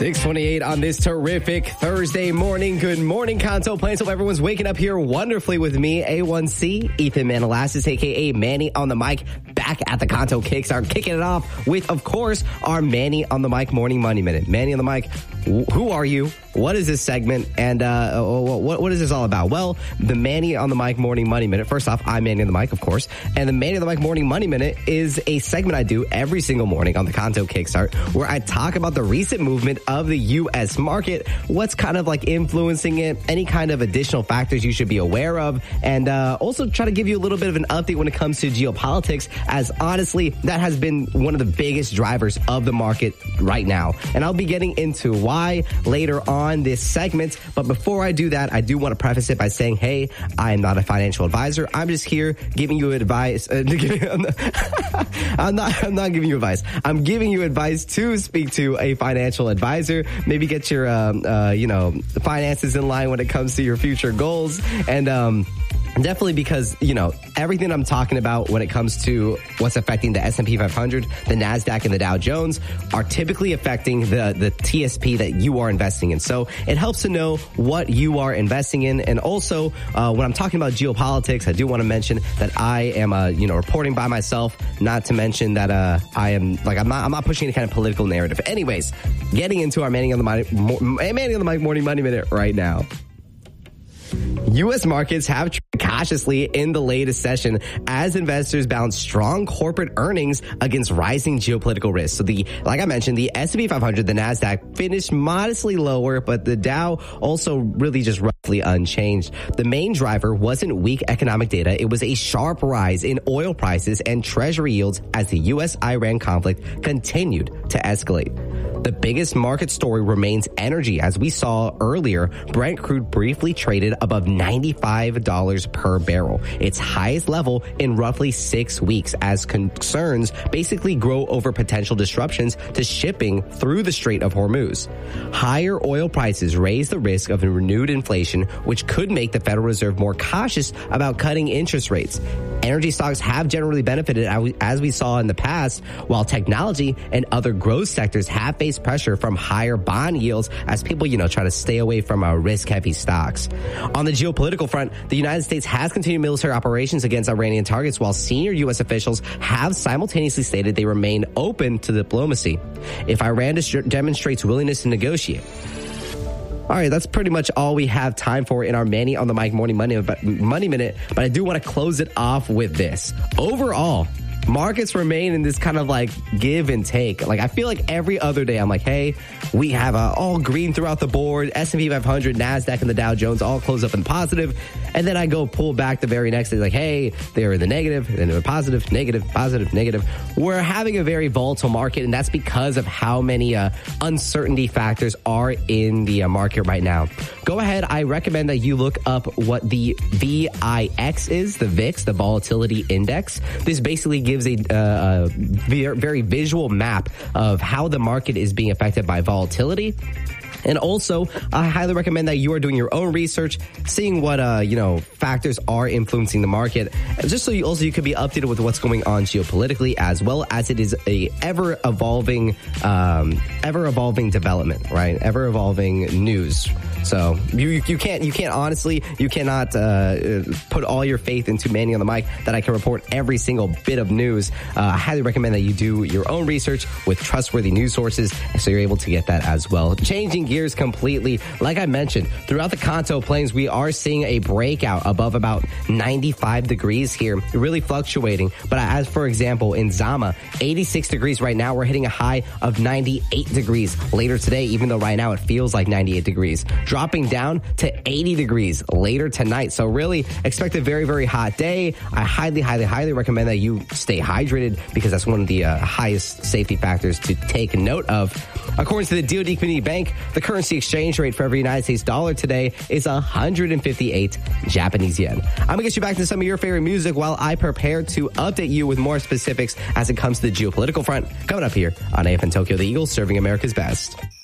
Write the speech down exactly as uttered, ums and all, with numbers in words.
six twenty-eight on this terrific Thursday morning. Good morning, Kanto Plains. Hope everyone's waking up here wonderfully with me, A one C, Ethan Manalassis, a k a. Manny on the mic, back at the Kanto Kickstart, kicking it off with, of course, our Manny on the mic Morning Money Minute. Manny on the mic, who are you? What is this segment? And uh, what, what is this all about? Well, the Manny on the mic Morning Money Minute. First off, I'm Manny on the mic, of course. And the Manny on the mic Morning Money Minute is a segment I do every single morning on the Kanto Kickstart where I talk about the recent movement of the U S market, what's kind of like influencing it, any kind of additional factors you should be aware of, and uh, also try to give you a little bit of an update when it comes to geopolitics, as honestly, that has been one of the biggest drivers of the market right now. And I'll be getting into why later on this segment. But before I do that, I do want to preface it by saying, hey, I am not a financial advisor. I'm just here giving you advice. Uh, I'm not, I'm not giving you advice. I'm giving you advice to speak to a financial advisor. Maybe get your, um, uh, you know, finances in line when it comes to your future goals. And, um, definitely because, you know, everything I'm talking about when it comes to what's affecting the S and P five hundred, the NASDAQ, and the Dow Jones are typically affecting the, the T S P that you are investing in. So it helps to know what you are investing in. And also, uh, when I'm talking about geopolitics, I do want to mention that I am, uh, you know, reporting by myself, not to mention that uh, I am, like, I'm not, I'm not pushing any kind of political narrative. Anyways, getting into our Manny on the Mic, Manny on the Mic Morning Money Minute right now. U S markets have traded cautiously in the latest session as investors balance strong corporate earnings against rising geopolitical risks. So the, like I mentioned, the S and P five hundred, the NASDAQ finished modestly lower, but the Dow also really just roughly unchanged. The main driver wasn't weak economic data. It was a sharp rise in oil prices and treasury yields as the U S Iran conflict continued to escalate. The biggest market story remains energy. As we saw earlier, Brent crude briefly traded above ninety-five dollars per barrel, its highest level in roughly six weeks, as concerns basically grow over potential disruptions to shipping through the Strait of Hormuz. Higher oil prices raise the risk of renewed inflation, which could make the Federal Reserve more cautious about cutting interest rates. Energy stocks have generally benefited, as we saw in the past, while technology and other growth sectors have faced pressure from higher bond yields as people, you know, try to stay away from uh, risk-heavy stocks. On the geopolitical front, the United States has continued military operations against Iranian targets, while senior U S officials have simultaneously stated they remain open to diplomacy if Iran demonstrates willingness to negotiate. All right, that's pretty much all we have time for in our Manny on the Mic Morning Money, Money Minute, but I do want to close it off with this. Overall, markets remain in this kind of like give and take. Like, I feel like every other day I'm like, hey, we have uh, all green throughout the board. S and P five hundred, NASDAQ, and the Dow Jones all close up in positive. And then I go pull back the very next day, like, hey, they're in the negative, then they're positive, negative, positive, negative. We're having a very volatile market, and that's because of how many uh, uncertainty factors are in the uh, market right now. Go ahead. I recommend that you look up what the V I X is, the V I X, the Volatility Index. This basically gives a, uh, a very visual map of how the market is being affected by volatility. And also, I highly recommend that you are doing your own research, seeing what, uh, you know, factors are influencing the market, just so you also you could be updated with what's going on geopolitically, as well as it is a ever evolving, um, ever evolving development, right? Ever evolving news. So you you can't you can't honestly you cannot uh, put all your faith into Manny on the mic that I can report every single bit of news. Uh, I highly recommend that you do your own research with trustworthy news sources, so you're able to get that as well. Changing gears completely, like I mentioned, throughout the Kanto Plains, we are seeing a breakout above about ninety-five degrees here, really fluctuating. But as for example, in Zama, eighty-six degrees right now, we're hitting a high of ninety-eight degrees later today, even though right now it feels like ninety-eight degrees. Dropping down to eighty degrees later tonight. So really expect a very, very hot day. I highly, highly, highly recommend that you stay hydrated, because that's one of the uh, highest safety factors to take note of. According to the D O D Community Bank, the currency exchange rate for every United States dollar today is one hundred fifty-eight Japanese yen. I'm going to get you back to some of your favorite music while I prepare to update you with more specifics as it comes to the geopolitical front. Coming up here on A F N Tokyo, the Eagles serving America's best.